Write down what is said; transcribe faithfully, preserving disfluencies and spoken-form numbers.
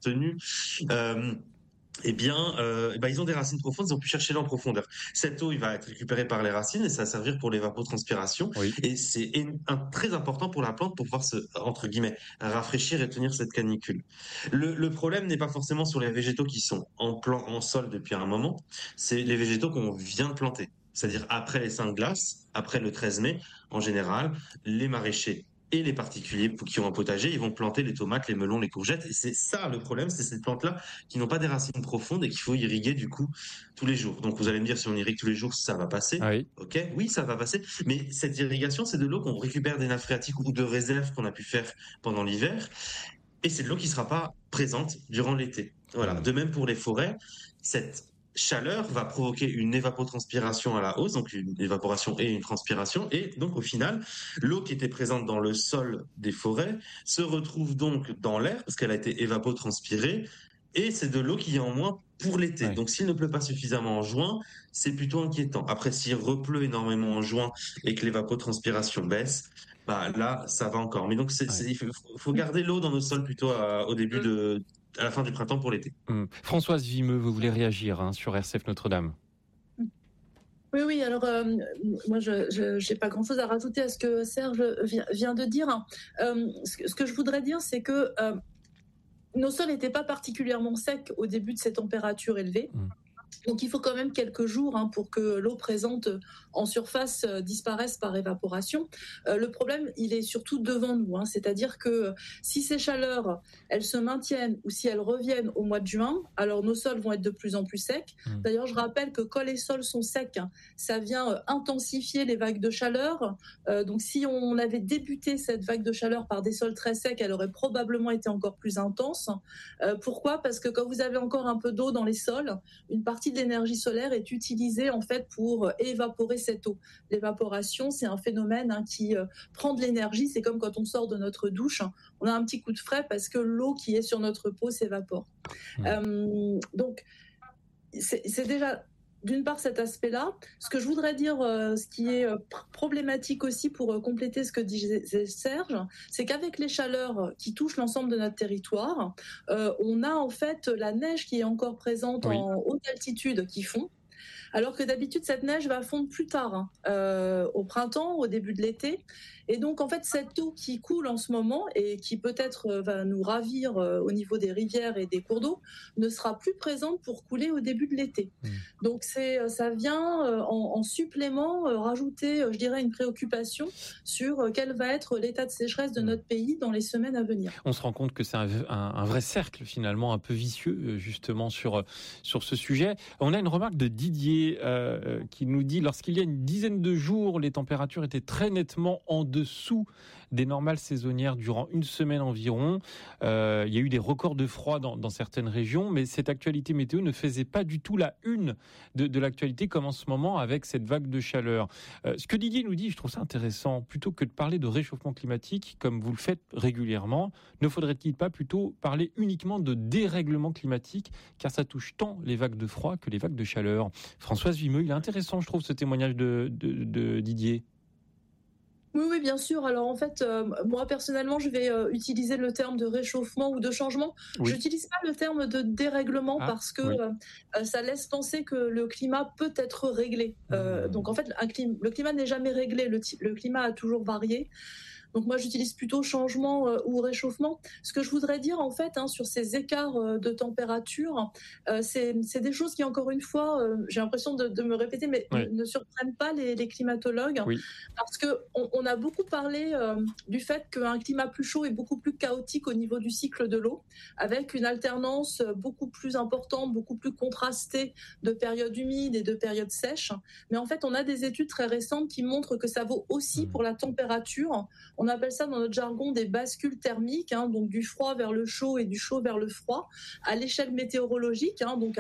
tenue. Euh, eh bien, euh, bah, ils ont des racines profondes, ils ont pu chercher l'eau en profondeur. Cette eau, il va être récupérée par les racines et ça va servir pour l'évapotranspiration. Oui. Et c'est é- un- très important pour la plante pour pouvoir se, entre guillemets, rafraîchir et tenir cette canicule. Le, le problème n'est pas forcément sur les végétaux qui sont en plan, en sol depuis un moment, c'est les végétaux qu'on vient de planter. C'est-à-dire après les saints de glace, après le treize mai, en général, les maraîchers et les particuliers pour- qui ont un potager, ils vont planter les tomates, les melons, les courgettes. Et c'est ça le problème, c'est ces plantes-là qui n'ont pas des racines profondes et qu'il faut irriguer du coup tous les jours. Donc vous allez me dire si on irrigue tous les jours, ça va passer. Oui. Ok, oui, ça va passer. Mais cette irrigation, c'est de l'eau qu'on récupère des nappes phréatiques ou de réserves qu'on a pu faire pendant l'hiver. Et c'est de l'eau qui sera pas présente durant l'été. Voilà. Mmh. De même pour les forêts, cette chaleur va provoquer une évapotranspiration à la hausse, donc une évaporation et une transpiration. Et donc au final, l'eau qui était présente dans le sol des forêts se retrouve donc dans l'air parce qu'elle a été évapotranspirée. Et c'est de l'eau qui est en moins pour l'été. Ouais. Donc s'il ne pleut pas suffisamment en juin, c'est plutôt inquiétant. Après, s'il repleut énormément en juin et que l'évapotranspiration baisse, bah là, ça va encore. Mais donc, c'est, Ouais. c'est, il faut, faut garder l'eau dans nos sols plutôt à- au début de, à la fin du printemps pour l'été. Mmh. Françoise Vimeux, vous voulez réagir hein, sur R C F Notre-Dame? Oui, oui. Alors, euh, moi, je n'ai pas grand-chose à rajouter à ce que Serge vient, vient de dire. Euh, ce, que, ce que je voudrais dire, c'est que euh, nos sols n'étaient pas particulièrement secs au début de ces températures élevées. Mmh. Donc, il faut quand même quelques jours hein, pour que l'eau présente en surface euh, disparaisse par évaporation. Euh, le problème, il est surtout devant nous. Hein, c'est-à-dire que si ces chaleurs, elles se maintiennent ou si elles reviennent au mois de juin, alors nos sols vont être de plus en plus secs. Mmh. D'ailleurs, je rappelle que quand les sols sont secs, ça vient euh, intensifier les vagues de chaleur. Euh, donc, si on avait débuté cette vague de chaleur par des sols très secs, elle aurait probablement été encore plus intense. Euh, pourquoi ? Parce que quand vous avez encore un peu d'eau dans les sols, une partie de l'énergie solaire est utilisée en fait pour évaporer cette eau. L'évaporation, c'est un phénomène hein, qui euh, prend de l'énergie. C'est comme quand on sort de notre douche, on a un petit coup de frais parce que l'eau qui est sur notre peau s'évapore. Mmh. Euh, donc, c'est, c'est déjà d'une part cet aspect-là. Ce que je voudrais dire, euh, ce qui est euh, problématique aussi pour euh, compléter ce que disait Serge, c'est qu'avec les chaleurs qui touchent l'ensemble de notre territoire, euh, on a en fait la neige qui est encore présente oui. en haute altitude qui fond. Alors que d'habitude, cette neige va fondre plus tard, hein, euh, au printemps, au début de l'été. Et donc, en fait, cette eau qui coule en ce moment et qui peut-être euh, va nous ravir euh, au niveau des rivières et des cours d'eau ne sera plus présente pour couler au début de l'été. Mmh. Donc, c'est, ça vient euh, en, en supplément euh, rajouter, euh, je dirais, une préoccupation sur euh, quel va être l'état de sécheresse de mmh. notre pays dans les semaines à venir. On se rend compte que c'est un, un, un vrai cercle, finalement, un peu vicieux, justement, sur, sur ce sujet. On a une remarque de Didier Euh, qui nous dit lorsqu'il y a une dizaine de jours, les températures étaient très nettement en dessous des normales saisonnières durant une semaine environ. Euh, il y a eu des records de froid dans, dans certaines régions, mais cette actualité météo ne faisait pas du tout la une de, de l'actualité comme en ce moment avec cette vague de chaleur. Euh, ce que Didier nous dit, je trouve ça intéressant. Plutôt que de parler de réchauffement climatique, comme vous le faites régulièrement, ne faudrait-il pas plutôt parler uniquement de dérèglement climatique, car ça touche tant les vagues de froid que les vagues de chaleur. Françoise Vimeux, il est intéressant, je trouve, ce témoignage de, de, de Didier. Oui, oui, bien sûr. Alors en fait, euh, moi personnellement, je vais euh, utiliser le terme de réchauffement ou de changement. Oui. J'utilise pas le terme de dérèglement ah, parce que oui. euh, ça laisse penser que le climat peut être réglé. Mmh. Euh, donc en fait, un climat, le climat n'est jamais réglé. Le, le climat a toujours varié. Donc moi, j'utilise plutôt changement euh, ou réchauffement. Ce que je voudrais dire en fait hein, sur ces écarts euh, de température, euh, c'est, c'est des choses qui encore une fois, euh, j'ai l'impression de, de me répéter, mais oui. ne, ne surprennent pas les, les climatologues, oui. parce que on, on a beaucoup parlé euh, du fait qu'un climat plus chaud est beaucoup plus chaotique au niveau du cycle de l'eau, avec une alternance beaucoup plus importante, beaucoup plus contrastée de périodes humides et de périodes sèches. Mais en fait, on a des études très récentes qui montrent que ça vaut aussi pour la température. On appelle ça dans notre jargon des bascules thermiques, hein, donc du froid vers le chaud et du chaud vers le froid, à l'échelle météorologique, hein, donc